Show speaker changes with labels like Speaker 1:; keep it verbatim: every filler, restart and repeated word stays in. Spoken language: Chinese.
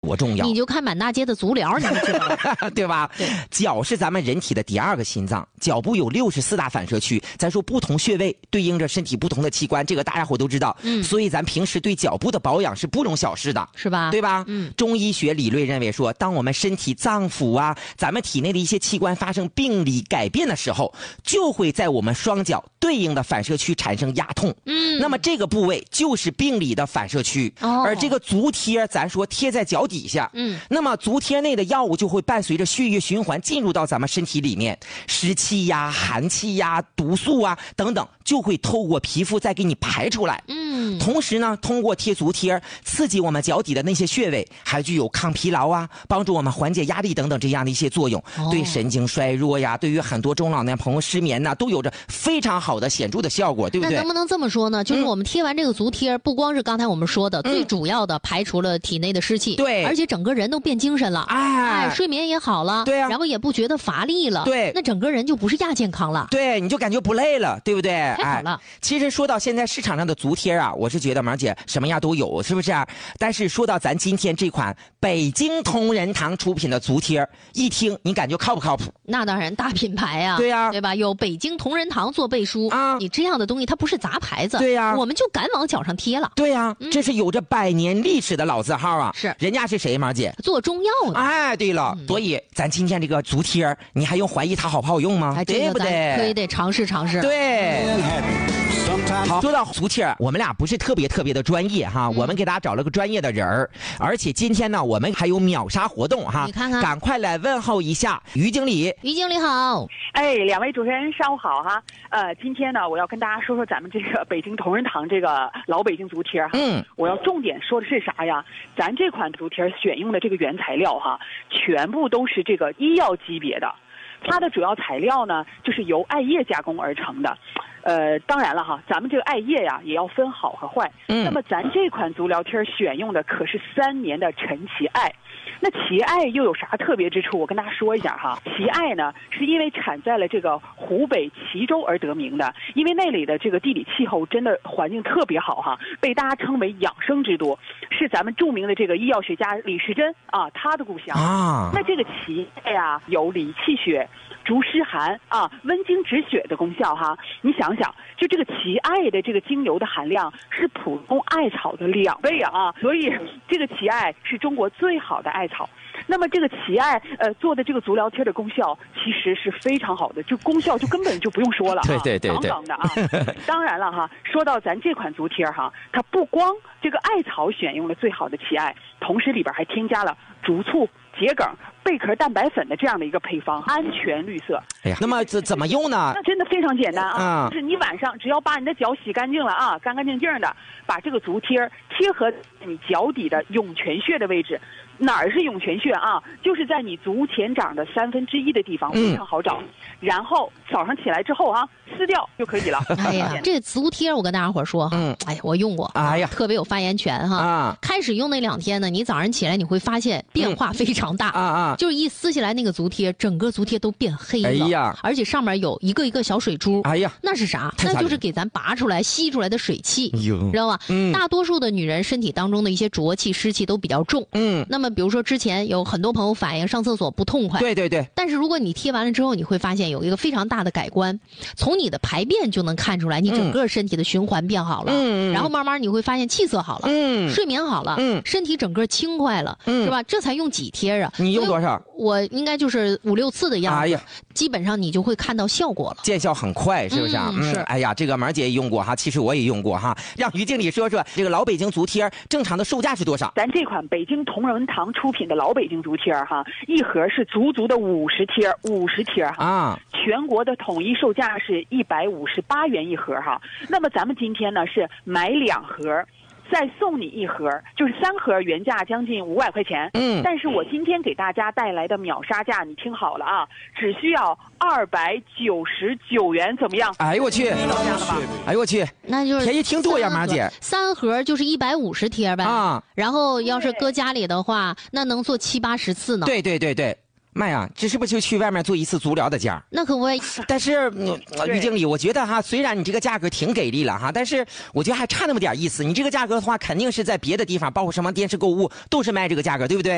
Speaker 1: 多重要。
Speaker 2: 你就看满大街的足疗，你就知道了，
Speaker 1: 对吧？
Speaker 2: 对，
Speaker 1: 脚是咱们人体的第二个心脏，脚部有六十四大反射区，咱说不同穴位对应着身体不同的器官，这个大家伙都知道。嗯，所以咱平时对脚部的保养是不容小视的，
Speaker 2: 是吧？
Speaker 1: 对吧？
Speaker 2: 嗯，
Speaker 1: 中医学理论认为说，当我们身体脏腑啊，咱们体内的一些器官发生病理改变的时候，就会在我们双脚对应的反射区产生压痛。嗯，那么这个部位就是病理的反射区。哦，而这个足贴，咱说贴在脚底下。嗯，那么足贴内的药物就会伴随着血液循环进入到咱们身体里面，湿气呀、寒气呀、毒素啊等等，就会透过皮肤再给你排出来。嗯，同时呢，通过贴足贴刺激我们脚底的那些穴位，还具有抗疲劳啊、帮助我们缓解压力等等这样的一些作用。哦，对神经衰弱呀，对于很多中老年朋友失眠呐，都有着非常好的显著的效果，对不对？
Speaker 2: 那能不能这么说呢？就是我们贴完这个足贴，嗯，不光是刚才我们说的，嗯，最主要的排除了体内的湿气，
Speaker 1: 对，
Speaker 2: 而且整个人都变精神了，哎，哎睡眠也好了，
Speaker 1: 对啊，
Speaker 2: 然后也不觉得乏力了，
Speaker 1: 对，
Speaker 2: 那整个人就不是亚健康了，
Speaker 1: 对，你就感觉不累了，对不对？
Speaker 2: 太好了。
Speaker 1: 哎，其实说到现在市场上的足贴啊，我是觉得芒姐什么样都有，是不是啊？但是说到咱今天这款北京同仁堂出品的足贴，一听你感觉靠不靠谱？
Speaker 2: 那当然，大品牌啊，
Speaker 1: 对呀，啊，
Speaker 2: 对吧？有北京同仁堂做背书啊，你这样的东西它不是杂牌子，
Speaker 1: 对呀，啊，
Speaker 2: 我们就敢往脚上贴了，
Speaker 1: 对呀，啊嗯，这是有着百年历史的老字号啊，
Speaker 2: 是，
Speaker 1: 人家是谁？芒姐
Speaker 2: 做中药的，
Speaker 1: 哎，对了，嗯，所以咱今天这个足贴，你还用怀疑它好不好用吗？
Speaker 2: 哎，
Speaker 1: 对不对？
Speaker 2: 可以得尝试尝试。
Speaker 1: 对。好，说到足贴，我们俩不是特别特别的专业哈，嗯，我们给大家找了个专业的人儿，而且今天呢，我们还有秒杀活动哈，
Speaker 2: 你看看，
Speaker 1: 赶快来问候一下于经理。
Speaker 2: 于经理好，
Speaker 3: 哎，两位主持人上午好哈。呃，今天呢，我要跟大家说说咱们这个北京同仁堂这个老北京足贴哈。嗯，我要重点说的是啥呀？咱这款足贴选用的这个原材料哈，全部都是这个医药级别的。它的主要材料呢，就是由艾叶加工而成的。呃，当然了哈，咱们这个艾叶呀，也要分好和坏。嗯，那么咱这款足疗贴选用的可是三年的陈其艾。那奇艾又有啥特别之处？我跟大家说一下哈。奇艾呢，是因为产在了这个湖北蕲州而得名的，因为那里的这个地理气候真的环境特别好哈，被大家称为养生之都，是咱们著名的这个医药学家李时珍啊，他的故乡啊。那这个奇艾呀，有理气血、除湿寒啊、温经止血的功效哈。你想想，就这个奇艾的这个精油的含量是普通艾草的两倍啊，所以这个奇艾是中国最好的艾草。那么这个奇艾呃做的这个足疗贴的功效其实是非常好的，就功效就根本就不用说了，
Speaker 1: 对对对对，
Speaker 3: 杠杠的啊。当然了哈，说到咱这款足贴哈，它不光这个艾草选用了最好的奇艾，同时里边还添加了竹醋、桔梗、贝壳蛋白粉的这样的一个配方，安全绿色。
Speaker 1: 哎呀，那么怎怎么用呢？
Speaker 3: 那真的非常简单啊，
Speaker 1: 嗯，
Speaker 3: 就是你晚上只要把你的脚洗干净了啊，干干净净的，把这个足贴贴合你脚底的涌泉穴的位置。哪儿是涌泉穴啊？就是在你足前掌的三分之一的地方，非常好找。嗯，然后早上起来之后啊，撕掉就可以了。
Speaker 2: 哎呀，这足贴我跟大家伙说哈，嗯，哎呀，我用过，
Speaker 1: 哎呀，
Speaker 2: 特别有发言权哈。啊，开始用那两天呢，你早上起来你会发现变化非常大。啊啊，就是一撕下来那个足贴，整个足贴都变黑了。哎呀，而且上面有一个一个小水珠。哎呀，那是啥？那就是给咱拔出来、吸出来的水汽，知道吧？嗯，大多数的女人身体当中的一些浊气、湿气都比较重。嗯，那么比如说之前有很多朋友反映上厕所不痛快。对对对。但是如果你贴完了之后，你会发现有一个非常大的改观，从你的排便就能看出来，你整个身体的循环变好了。嗯，然后慢慢你会发现气色好了，嗯，睡眠好了，嗯，身体整个轻快了，嗯，是吧？这才用几贴啊？
Speaker 1: 你用多少？
Speaker 2: 我应该就是五六次的样子。哎呀，基本上你就会看到效果了，
Speaker 1: 见效很快，是不是啊？嗯，是。哎呀，这个芒姐也用过哈，其实我也用过哈。让于经理说说这个老北京足贴正常的售价是多少？
Speaker 3: 咱这款北京同仁堂出品的老北京足贴哈，一盒是足足的五十贴，五十贴哈。啊，全国的统一售价是一百五十八元一盒哈。那么咱们今天呢是买两盒。再送你一盒，就是三盒原价将近五百块钱。嗯，但是我今天给大家带来的秒杀价，你听好了啊，只需要二百九十九元，怎么样？
Speaker 1: 哎呦我去，哎呦我去，
Speaker 2: 那就是
Speaker 1: 便宜挺多呀，马姐。
Speaker 2: 三盒就是一百五十贴呗。啊，然后要是搁家里的话，那能做七八十次呢。
Speaker 1: 对对对对。妈呀，这是不是就去外面做一次足疗的价？
Speaker 2: 那可不，
Speaker 1: 但是于经理，我觉得哈，虽然你这个价格挺给力了哈，但是我觉得还差那么点意思。你这个价格的话，肯定是在别的地方，包括什么电视购物，都是卖这个价格，对不对？